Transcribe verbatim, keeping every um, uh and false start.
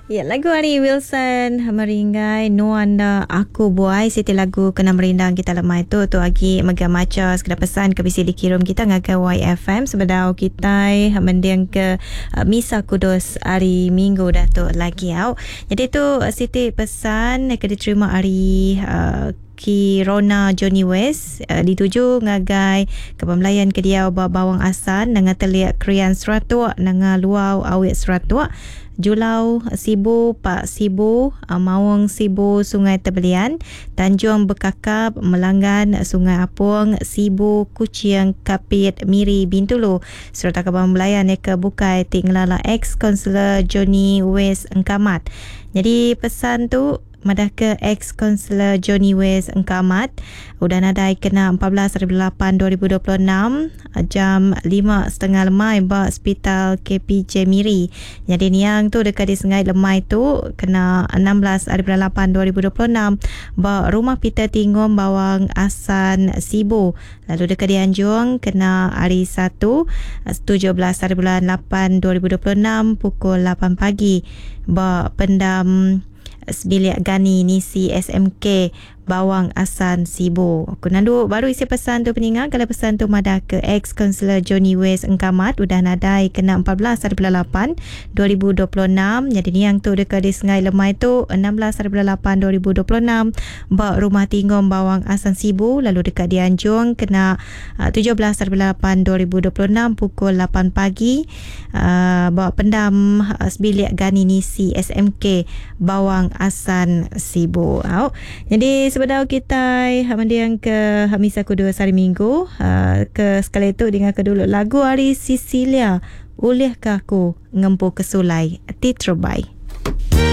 Ya, lagu Ari Wilson meringai Nuanda Aku Buai Siti lagu kena merindang kita lemah itu tu lagi mega maca sekadar pesan ke bisi dikirim kita ngaga Y F M sebedau kita mendiang ke uh, Misa Kudus hari Minggu dah tu lagi au. Jadi tu uh, Siti pesan ke diterima hari uh, Kirona Johnny West uh, dituju ngagai ke pembelayan ke dia bawang asan dengan terlihat krian seratua dengan luau awet seratua Julau Sibu, Pak Sibu, Mawang Sibu, Sungai Tebelian, Tanjung Bekakap, Melanggan, Sungai Apung, Sibu, Kuching, Kapit, Miri, Bintulu. Serta Kaban Melayan Eka Bukai, Tinglala ex-Konselor Johnny West Engkamat. Jadi pesan tu madah ke ex-Konselor Johnny West Engkamat udah nadai kena empat belas lapan dua ribu dua puluh enam jam lima setengah lemai ba hospital K P J Miri. Jadi niang tu dekat di Sengai Lemai tu kena enam belas lapan dua ribu dua puluh enam ba rumah Peter Tingom Bawang Asan Sibu. Lalu dekat di Anjung kena hari satu tujuh belas lapan dua ribu dua puluh enam pukul lapan pagi ba pendam Sebilik Gani Nisi S M K Bawang Asan Sibu. Aku nandu baru isi pesan tu peningat. Kalau pesan tu madah ke ex-Konselor Johnny West Engkamat udah nadai kena empat belas lapan dua ribu dua puluh enam. Jadi ni yang tu dekat di Sengai Lemai tu enam belas lapan dua ribu dua puluh enam bak rumah Tinggom Bawang Asan Sibu. Lalu dekat di Anjung kena uh, tujuh belas lapan dua ribu dua puluh enam pukul lapan pagi uh, bak pendam uh, Sebilik Gani Nisi S M K Bawang Asan Sibu. Oh. Jadi sebedau kita mendiang ke Misa Kudus hari Minggu uh, ke sekali itu dengan kedua lagu Ari Sisilia Ulihkah Aku Ngempu Kesulai Titrobai.